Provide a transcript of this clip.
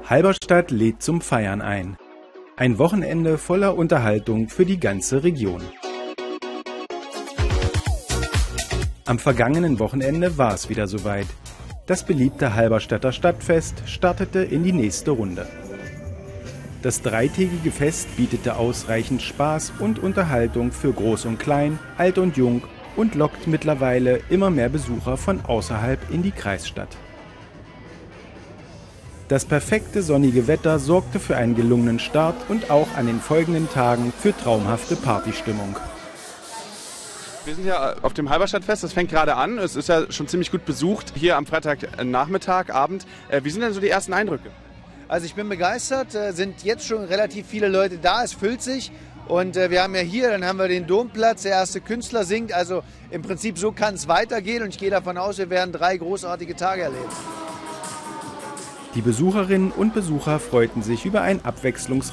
Halberstadt lädt zum Feiern ein. Ein Wochenende voller Unterhaltung für die ganze Region. Am vergangenen Wochenende war es wieder soweit. Das beliebte Halberstadter Stadtfest startete in die nächste Runde. Das dreitägige Fest bietete ausreichend Spaß und Unterhaltung für Groß und Klein, Alt und Jung und lockt mittlerweile immer mehr Besucher von außerhalb in die Kreisstadt. Das perfekte sonnige Wetter sorgte für einen gelungenen Start und auch an den folgenden Tagen für traumhafte Partystimmung. Wir sind ja auf dem Halberstadtfest, das fängt gerade an. Es ist ja schon ziemlich gut besucht hier am Freitagnachmittag, Abend. Wie sind denn so die ersten Eindrücke? Also ich bin begeistert, sind jetzt schon relativ viele Leute da, es füllt sich. Und wir haben ja hier, dann haben wir den Domplatz, der erste Künstler singt. Also im Prinzip so kann es weitergehen und ich gehe davon aus, wir werden 3 großartige Tage erleben. Die Besucherinnen und Besucher freuten sich über ein abwechslungsreiches